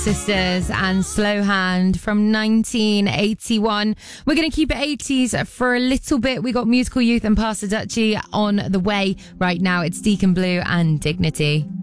Sisters and Slow Hand from 1981. We're going to keep it 80s for a little bit. We got Musical Youth and Pastor Dutchie on the way right now. It's Deacon Blue and Dignity.